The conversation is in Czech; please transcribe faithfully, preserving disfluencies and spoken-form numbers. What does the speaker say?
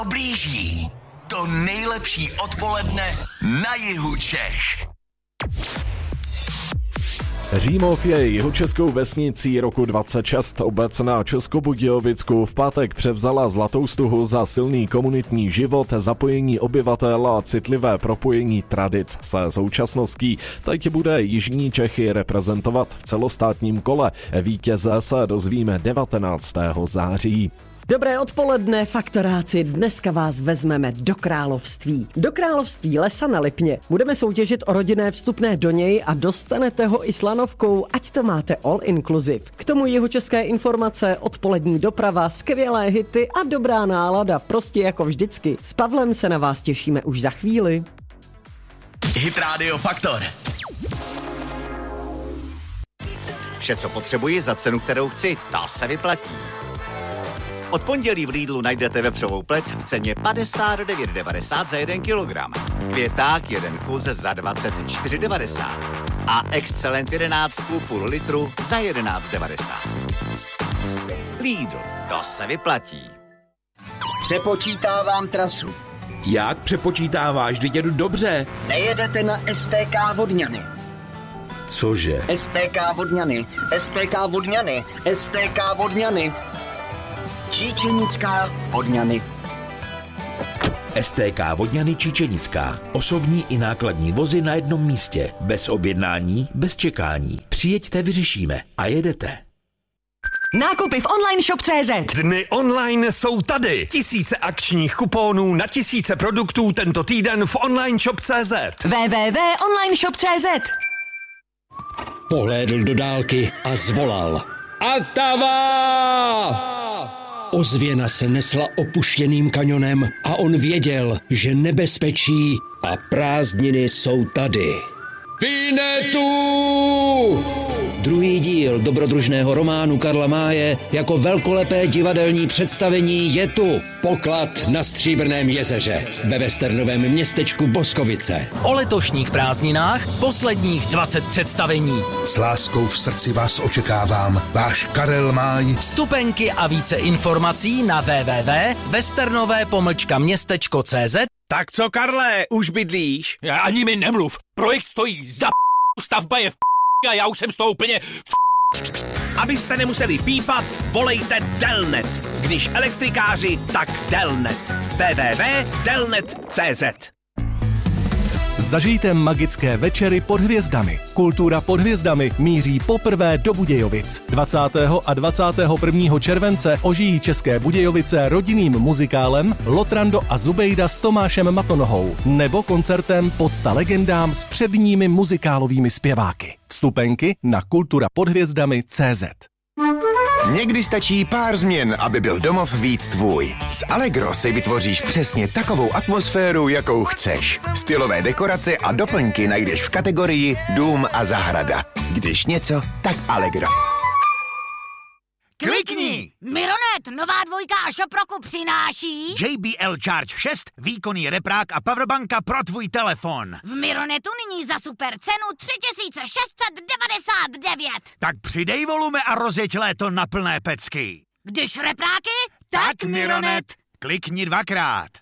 Blíží to nejlepší odpoledne na jihu Čech. Římov je jihočeskou vesnicí roku dvacet šest. Obec na Českobudějovicku v pátek převzala zlatou stuhu za silný komunitní život, zapojení obyvatel a citlivé propojení tradic se současností. Teď bude jižní Čechy reprezentovat v celostátním kole. Vítěze se dozvíme devatenáctého září. Dobré odpoledne, faktoráci. Dneska vás vezmeme do království. Do království Lesa na Lipně. Budeme soutěžit o rodinné vstupné do něj a dostanete ho i s lanovkou, ať to máte all inclusive. K tomu jihočeské informace, odpolední doprava, skvělé hity a dobrá nálada, prostě jako vždycky. S Pavlem se na vás těšíme už za chvíli. Hit Radio Faktor. Vše, co potřebuji za cenu, kterou chci, ta se vyplatí. Od pondělí v Lidlu najdete vepřovou plec v ceně padesát devět devadesát za jeden kilogram. Květák jeden kus za dvacet čtyři devadesát. A Excellent jedenáct půl litru za jedenáct devadesát. Lidl, to se vyplatí. Přepočítávám trasu. Jak přepočítáváš? Vždyť jedu dobře. Nejedete na S T K Vodňany. Cože? S T K Vodňany, S T K Vodňany, S T K Vodňany. Číčenická Vodňany. S T K Vodňany Číčenická. Osobní i nákladní vozy na jednom místě. Bez objednání, bez čekání. Přijeďte, vyřešíme a jedete. Nákupy v online shop tečka cé zet. Dny online jsou tady. Tisíce akčních kuponů na tisíce produktů tento týden v online shop tečka cé zet. w w w tečka online shop tečka cé zet. Pohlédl do dálky a zvolal. Atava! Ozvěna se nesla opuštěným kanionem a on věděl, že nebezpečí a prázdniny jsou tady. Vinetu! Druhý díl dobrodružného románu Karla Máje jako velkolepé divadelní představení je tu. Poklad na Stříbrném jezeře ve westernovém městečku Boskovice. O letošních prázdninách posledních dvacet představení. S láskou v srdci vás očekávám. Váš Karel Máj. Vstupenky a více informací na w w w tečka westernové pomlčka městečko tečka cé zet. Tak co, Karle, už bydlíš? Já ani mi nemluv. Projekt stojí za p***, stavba je v p***, a já už jsem z toho úplně v p***. Abyste nemuseli pípat, volejte Delnet. Když elektrikáři, tak Delnet. w w w tečka delnet tečka cé zet. Zažijte magické večery pod hvězdami. Kultura pod hvězdami míří poprvé do Budějovic. dvacátého a dvacátého prvního července ožijí České Budějovice rodinným muzikálem Lotrando a Zubejda s Tomášem Matonohou nebo koncertem Pocta legendám s předními muzikálovými zpěváky. Vstupenky na kultura pod hvězdami tečka cé zet. Někdy stačí pár změn, aby byl domov víc tvůj. S Allegro si vytvoříš přesně takovou atmosféru, jakou chceš. Stylové dekorace a doplňky najdeš v kategorii Dům a zahrada. Když něco, tak Allegro. Klikni! Mironet, nová dvojka a Shop roku přináší J B L Charge šest, výkonný reprák a powerbanka pro tvůj telefon. v Mironetu nyní za super cenu tři tisíce šest set devadesát devět. Tak přidej volume a rozjeď léto na plné pecky. Když repráky, Tak Mironet. Klikni dvakrát.